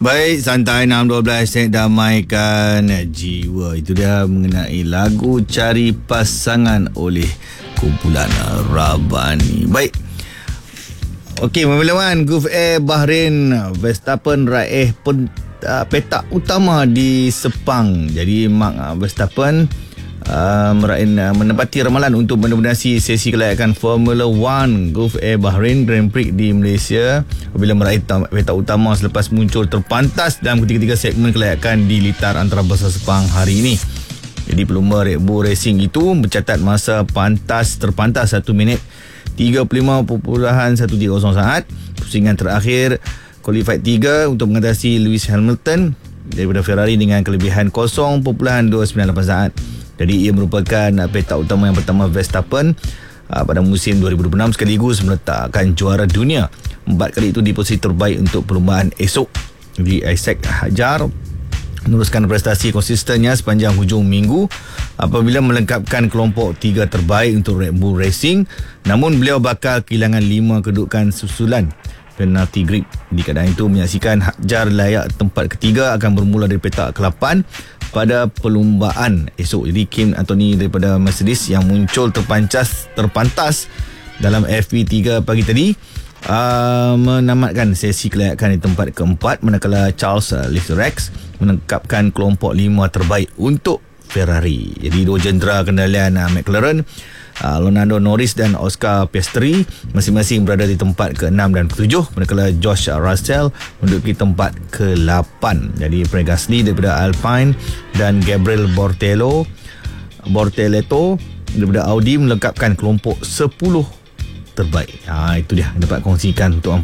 Baik, santai 6.12 damaikan jiwa. Itu dia mengenai lagu Cari Pasangan oleh kumpulan Rabani. Baik. Okey, Formula 1 Gulf Air Bahrain, Verstappen raih petak utama di Sepang. Jadi Max Verstappen menepati ramalan untuk mendominasi sesi kelayakan Formula 1 Gulf Air Bahrain Grand Prix di Malaysia apabila meraih petak utama selepas muncul terpantas dalam ketiga-tiga segmen kelayakan di litar antarabangsa Sepang hari ini. Jadi pelumba Red Bull Racing itu mencatat masa terpantas 1 minit 35.130 saat. Pusingan terakhir Qualified 3 untuk mengatasi Lewis Hamilton daripada Ferrari dengan kelebihan 0.298 saat. Jadi ia merupakan petak utama yang pertama Verstappen pada musim 2026 sekaligus meletakkan juara dunia 4 kali itu di posisi terbaik untuk perlumbaan esok. Jadi Isaac Hadjar meneruskan prestasi konsistennya sepanjang hujung minggu apabila melengkapkan kelompok 3 terbaik untuk Red Bull Racing. Namun beliau bakal kehilangan 5 kedudukan susulan. Penalty grid di keadaan itu menyaksikan Hadjar layak tempat ketiga akan bermula dari petak ke-8 pada perlumbaan esok. Jadi Kim Anthony daripada Mercedes yang muncul terpantas dalam FP3 pagi tadi menamatkan sesi kelayakan di tempat keempat, manakala Charles Leclerc menangkapkan kelompok 5 terbaik untuk Ferrari. Jadi dua jentera kendalian McLaren, Lando Norris dan Oscar Piastri masing-masing berada di tempat ke-6 dan ke-7, manakala George Russell menduduki tempat ke-8. Jadi Pierre Gasly daripada Alpine dan Gabriel Bortoleto daripada Audi melengkapkan kelompok 10 terbaik. Itu dia dapat kongsikan untuk